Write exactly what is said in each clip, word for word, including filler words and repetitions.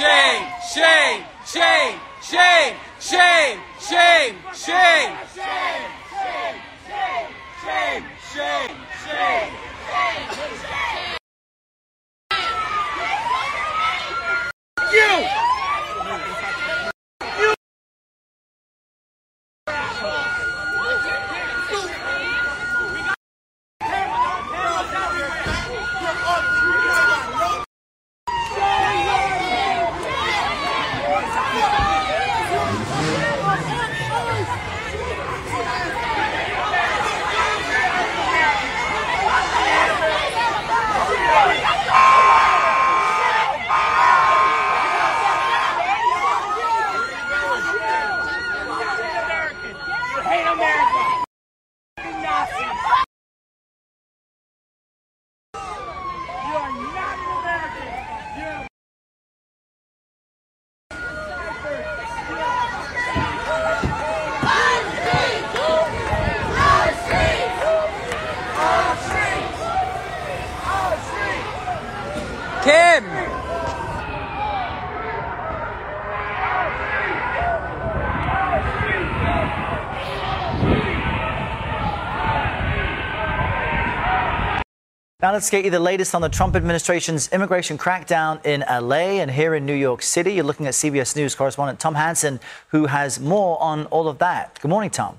shame, shame, shame, shame, shame, shame, shame, shame, shame, shame, shame, shame, shame. You! Kim! Now let's get you the latest on the Trump administration's immigration crackdown in L A and here in New York City. You're looking at C B S News correspondent Tom Hanson, who has more on all of that. Good morning, Tom.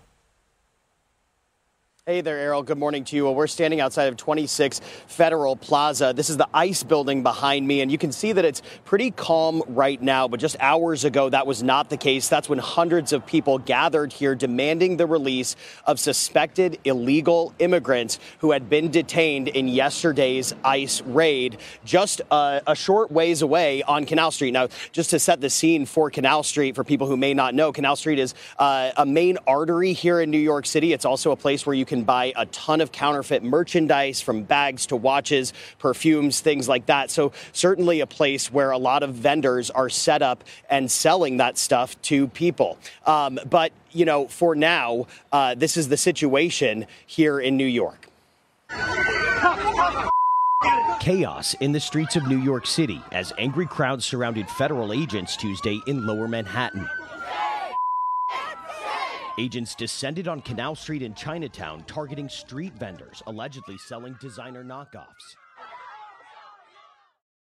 Hey there, Errol. Good morning to you. Well, we're standing outside of twenty-six Federal Plaza. This is the ICE building behind me, and you can see that it's pretty calm right now. But just hours ago, that was not the case. That's when hundreds of people gathered here demanding the release of suspected illegal immigrants who had been detained in yesterday's ICE raid just uh, a short ways away on Canal Street. Now, just to set the scene for Canal Street, for people who may not know, Canal Street is uh, a main artery here in New York City. It's also a place where you can buy a ton of counterfeit merchandise, from bags to watches, perfumes, things like that. So certainly a place where a lot of vendors are set up and selling that stuff to people. Um, but, you know, for now, uh, this is the situation here in New York. Chaos in the streets of New York City as angry crowds surrounded federal agents Tuesday in Lower Manhattan. Agents descended on Canal Street in Chinatown, targeting street vendors allegedly selling designer knockoffs.